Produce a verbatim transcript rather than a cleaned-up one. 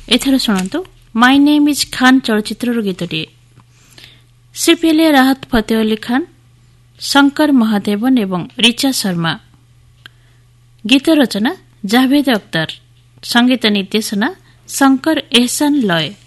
ଏଥର ଶୁଣନ୍ତୁ ମାଇ name is Khan ଚଳଚ୍ଚିତ୍ରର ଗୀତଟିଏ। ଶିଳ୍ପୀ ହେଲେ ରାହତ ଫତେହ ଅଲି ଖାନ୍, ଶଙ୍କର ମହାଦେବନ୍ ଏବଂ ରିଚା ଶର୍ମା। ଗୀତ ରଚନା ଜାଭେଦ ଅକ୍ତର, ସଙ୍ଗୀତ ନିର୍ଦ୍ଦେଶନା ଶଙ୍କର ଏହସାନ ଲୟ।